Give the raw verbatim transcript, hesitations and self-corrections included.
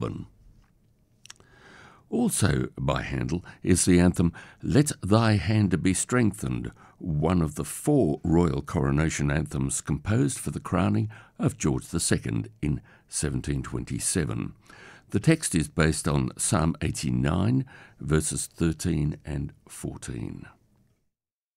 Melbourne. Also by Handel is the anthem Let Thy Hand Be Strengthened, one of the four royal coronation anthems composed for the crowning of George the Second in seventeen twenty-seven. The text is based on Psalm eighty-nine, verses thirteen and fourteen.